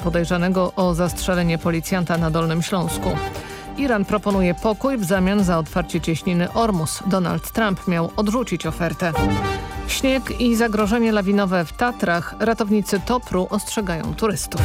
podejrzanego o zastrzelenie policjanta na Dolnym Śląsku. Iran proponuje pokój w zamian za otwarcie cieśniny Ormus. Donald Trump miał odrzucić ofertę. Śnieg i zagrożenie lawinowe w Tatrach. Ratownicy TOPR-u ostrzegają turystów.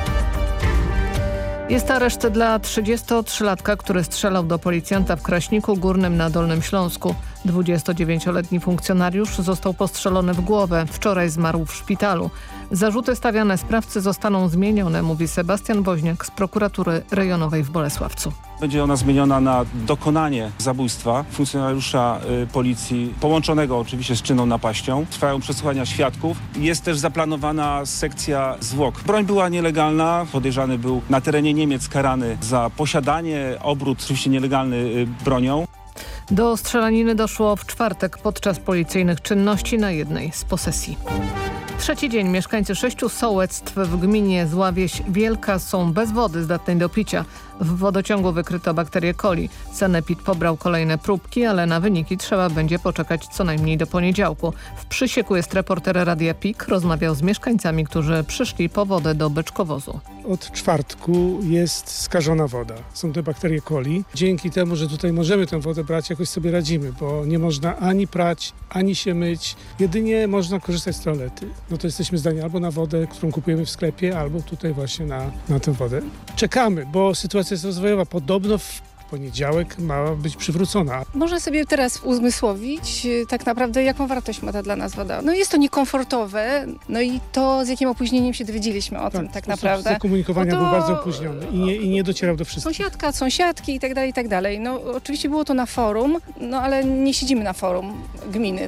Jest areszt dla 33-latka, który strzelał do policjanta w Kraśniku Górnym na Dolnym Śląsku. 29-letni funkcjonariusz został postrzelony w głowę. Wczoraj zmarł w szpitalu. Zarzuty stawiane sprawcy zostaną zmienione, mówi Sebastian Woźniak z prokuratury rejonowej w Bolesławcu. Będzie ona zmieniona na dokonanie zabójstwa funkcjonariusza policji, połączonego oczywiście z czynną napaścią. Trwają przesłuchania świadków. Jest też zaplanowana sekcja zwłok. Broń była nielegalna. Podejrzany był na terenie Niemiec karany za posiadanie, obrót oczywiście nielegalny bronią. Do strzelaniny doszło w czwartek podczas policyjnych czynności na jednej z posesji. Trzeci dzień mieszkańcy 6 sołectw w gminie Zławieś Wielka są bez wody zdatnej do picia. W wodociągu wykryto bakterię coli. Sanepid pobrał kolejne próbki, ale na wyniki trzeba będzie poczekać co najmniej do poniedziałku. W Przysieku jest reporter Radia PIK. Rozmawiał z mieszkańcami, którzy przyszli po wodę do beczkowozu. Od czwartku jest skażona woda. Są te bakterie coli. Dzięki temu, że tutaj możemy tę wodę brać, jakoś sobie radzimy, bo nie można ani prać, ani się myć. Jedynie można korzystać z toalety. No to jesteśmy zdani albo na wodę, którą kupujemy w sklepie, albo tutaj właśnie na tę wodę. Czekamy, bo sytuacja jest rozwojowa. Podobno w poniedziałek ma być przywrócona. Można sobie teraz uzmysłowić tak naprawdę, jaką wartość ma ta dla nas woda. No jest to niekomfortowe, no i to, z jakim opóźnieniem się dowiedzieliśmy o tym tak naprawdę. Zakomunikowania był bardzo opóźniony i nie docierał do wszystkich. Sąsiadka, sąsiadki i tak dalej. No oczywiście było to na forum, no ale nie siedzimy na forum gminy.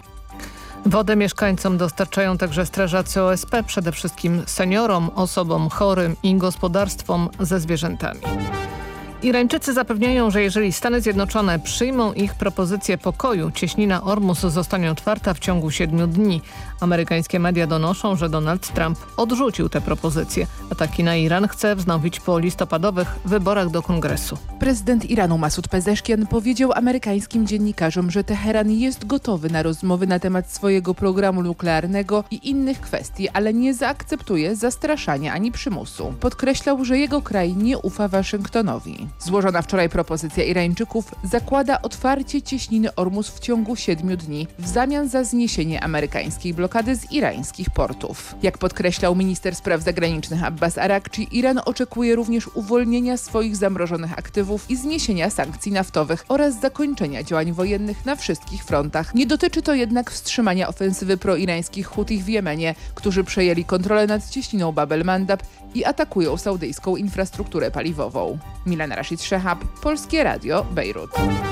Wodę mieszkańcom dostarczają także strażacy OSP, przede wszystkim seniorom, osobom chorym i gospodarstwom ze zwierzętami. Irańczycy zapewniają, że jeżeli Stany Zjednoczone przyjmą ich propozycję pokoju, cieśnina Ormus zostanie otwarta w ciągu 7 dni. Amerykańskie media donoszą, że Donald Trump odrzucił tę propozycję. Ataki na Iran chce wznowić po listopadowych wyborach do Kongresu. Prezydent Iranu Masud Pezeszkian powiedział amerykańskim dziennikarzom, że Teheran jest gotowy na rozmowy na temat swojego programu nuklearnego i innych kwestii, ale nie zaakceptuje zastraszania ani przymusu. Podkreślał, że jego kraj nie ufa Waszyngtonowi. Złożona wczoraj propozycja Irańczyków zakłada otwarcie cieśniny Ormus w ciągu 7 dni w zamian za zniesienie amerykańskiej blokady z irańskich portów. Jak podkreślał minister spraw zagranicznych Abbas Arakci, Iran oczekuje również uwolnienia swoich zamrożonych aktywów i zniesienia sankcji naftowych oraz zakończenia działań wojennych na wszystkich frontach. Nie dotyczy to jednak wstrzymania ofensywy proirańskich Hutich w Jemenie, którzy przejęli kontrolę nad cieśniną Bab el-Mandab i atakują saudyjską infrastrukturę paliwową. Milena Rashid Shehab, Polskie Radio, Bejrut.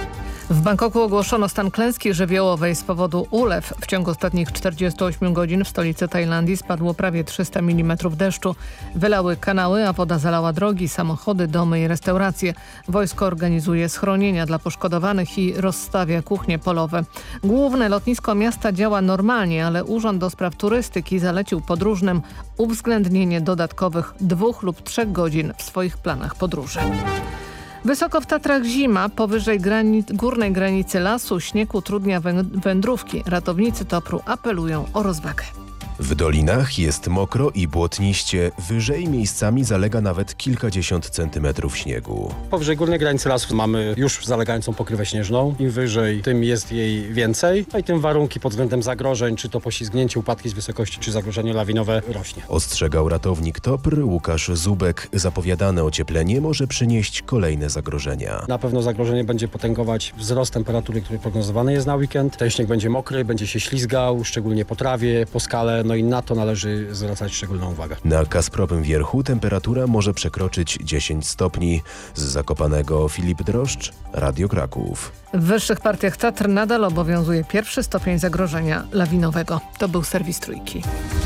W Bangkoku ogłoszono stan klęski żywiołowej z powodu ulew. W ciągu ostatnich 48 godzin w stolicy Tajlandii spadło prawie 300 mm deszczu. Wylały kanały, a woda zalała drogi, samochody, domy i restauracje. Wojsko organizuje schronienia dla poszkodowanych i rozstawia kuchnie polowe. Główne lotnisko miasta działa normalnie, ale Urząd do Spraw Turystyki zalecił podróżnym uwzględnienie dodatkowych 2 lub 3 godzin w swoich planach podróży. Wysoko w Tatrach zima, powyżej górnej granicy lasu śnieg utrudnia wędrówki. Ratownicy TOPR-u apelują o rozwagę. W dolinach jest mokro i błotniście, wyżej miejscami zalega nawet kilkadziesiąt centymetrów śniegu. Powyżej górnej granicy lasu mamy już zalegającą pokrywę śnieżną. Im wyżej, tym jest jej więcej. No i tym warunki pod względem zagrożeń, czy to poślizgnięcie, upadki z wysokości, czy zagrożenie lawinowe rośnie. Ostrzegał ratownik TOPR Łukasz Zubek. Zapowiadane ocieplenie może przynieść kolejne zagrożenia. Na pewno zagrożenie będzie potęgować wzrost temperatury, który prognozowany jest na weekend. Ten śnieg będzie mokry, będzie się ślizgał, szczególnie po trawie, po skale. No i na to należy zwracać szczególną uwagę. Na Kasprowym Wierchu temperatura może przekroczyć 10 stopni. Z Zakopanego Filip Droszcz, Radio Kraków. W wyższych partiach Tatr nadal obowiązuje 1. stopień zagrożenia lawinowego. To był serwis Trójki.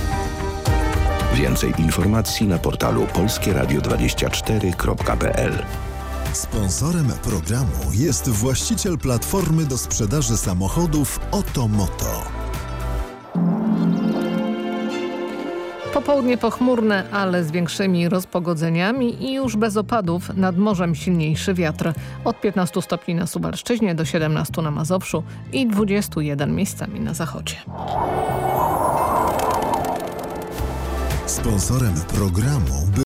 Więcej informacji na portalu polskieradio24.pl. Sponsorem programu jest właściciel platformy do sprzedaży samochodów Otomoto. Popołudnie pochmurne, ale z większymi rozpogodzeniami i już bez opadów. Nad morzem silniejszy wiatr. Od 15 stopni na Suwalszczyźnie do 17 na Mazowszu i 21 miejscami na zachodzie. Sponsorem programu był